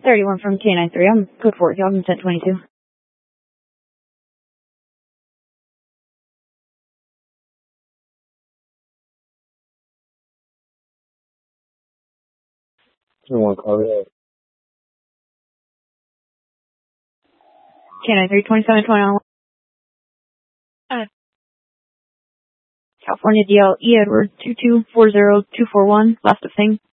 31 from K93. I'm code 4, job intent 22. One call it. K93, 2721. California DL E Edward 2240241, last of thing.